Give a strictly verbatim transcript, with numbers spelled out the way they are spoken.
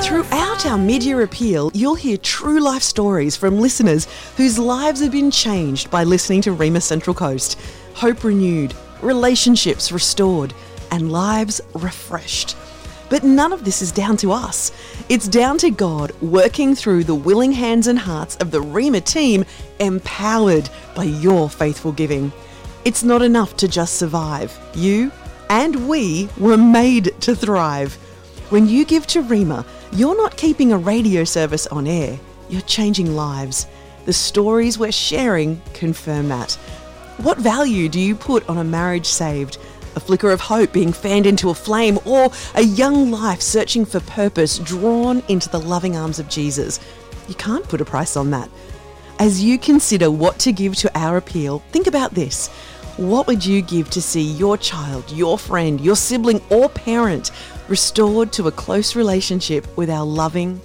Throughout our mid-year appeal, you'll hear true life stories from listeners whose lives have been changed by listening to Rhema Central Coast. Hope renewed, relationships restored, and lives refreshed. But none of this is down to us. It's down to God working through the willing hands and hearts of the Rhema team, empowered by your faithful giving. It's not enough to just survive. You and we were made to thrive. When you give to Rhema, you're not keeping a radio service on air. You're changing lives. The stories we're sharing confirm that. What value do you put on a marriage saved, a flicker of hope being fanned into a flame, or a young life searching for purpose drawn into the loving arms of Jesus? You can't put a price on that. As you consider what to give to our appeal, think about this. What would you give to see your child, your friend, your sibling or parent restored to a close relationship with our loving,